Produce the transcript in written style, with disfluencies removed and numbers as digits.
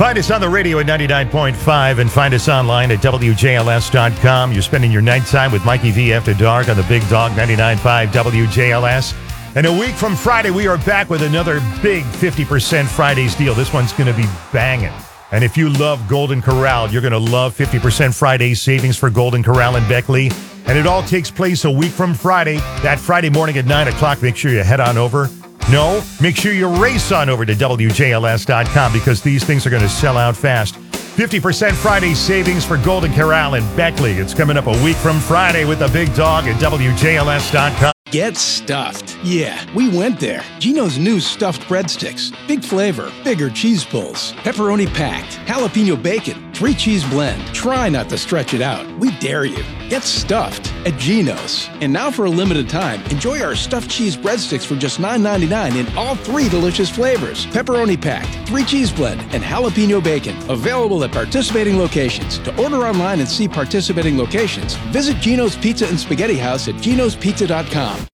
Find us on the radio at 99.5 and find us online at WJLS.com. You're spending your nighttime with Mikey V after dark on the Big Dog 99.5 WJLS. And a week from Friday, we are back with another big 50% Fridays deal. This one's going to be banging. And if you love Golden Corral, you're going to love 50% Friday savings for Golden Corral in Beckley. And it all takes place a week from Friday. That Friday morning at 9 o'clock, make sure you head on over. No, make sure you race on over to WJLS.com because these things are going to sell out fast. 50% Friday savings for Golden Corral in Beckley. It's coming up a week from Friday with the Big Dog at WJLS.com. Get stuffed. Yeah, we went there. Geno's new stuffed breadsticks. Big flavor, bigger cheese pulls, pepperoni packed, jalapeno bacon, 3-cheese blend. Try not to stretch it out. We dare you. Get stuffed at Geno's. And now for a limited time, enjoy our stuffed cheese breadsticks for just $9.99 in all 3 delicious flavors. Pepperoni packed, 3-cheese blend, and jalapeno bacon. Available at participating locations. To order online and see participating locations, visit Geno's Pizza and Spaghetti House at genospizza.com.